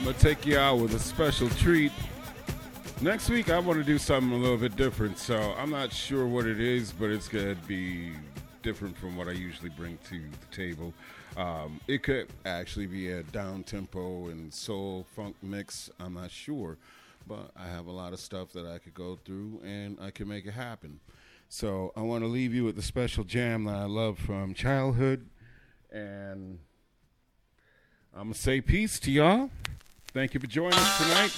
going to take you out with a special treat. Next week, I want to do something a little bit different, so I'm not sure what it is, but it's going to be different from what I usually bring to the table. It could actually be a down-tempo and soul funk mix. I'm not sure, but I have a lot of stuff that I could go through, and I can make it happen. So I want to leave you with the special jam that I love from childhood, and I'm going to say peace to y'all. Thank you for joining us tonight.